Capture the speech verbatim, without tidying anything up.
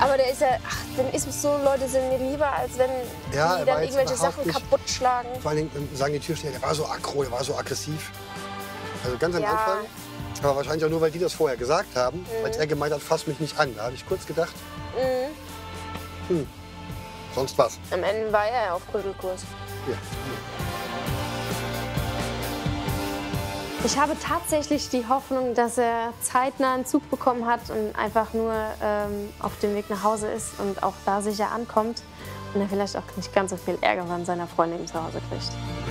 Aber der ist ja, ach, dem ist so, Leute sind mir lieber, als wenn Ja, die er dann war jetzt irgendwelche überhaupt Sachen nicht- kaputt schlagen. Vor allen Dingen ähm, sagen die Türsteher, der war so aggro, der war so aggressiv. Also ganz am Ja. Anfang. Aber wahrscheinlich auch nur, weil die das vorher gesagt haben. Mhm. Als er gemeint hat, fass mich nicht an. Da habe ich kurz gedacht, Mhm. hm, sonst was. Am Ende war er ja auf Krügelkurs. Ja. Ich habe tatsächlich die Hoffnung, dass er zeitnah einen Zug bekommen hat und einfach nur ähm, auf dem Weg nach Hause ist und auch da sicher ankommt und er vielleicht auch nicht ganz so viel Ärger von seiner Freundin zu Hause kriegt.